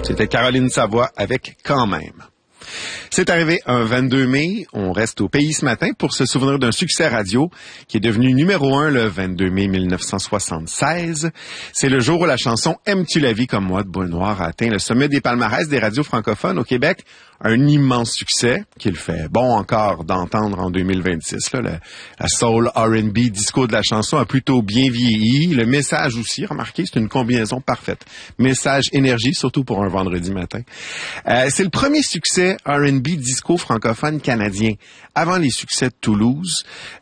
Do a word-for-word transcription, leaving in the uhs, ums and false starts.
C'était Caroline Savoie avec « Quand même ». C'est arrivé un vingt-deux mai. On reste au pays ce matin pour se souvenir d'un succès radio qui est devenu numéro un le vingt-deux mai mille neuf cent soixante-seize. C'est le jour où la chanson « Aimes-tu la vie comme moi » de Boule Noire a atteint le sommet des palmarès des radios francophones au Québec. Un immense succès qu'il fait bon encore d'entendre en deux mille vingt-six. Là, la, la soul, R and B, disco de la chanson a plutôt bien vieilli. Le message aussi, remarquez, c'est une combinaison parfaite. Message, énergie, surtout pour un vendredi matin. Euh, c'est le premier succès R and B disco francophone canadien. Avant les succès de Toulouse,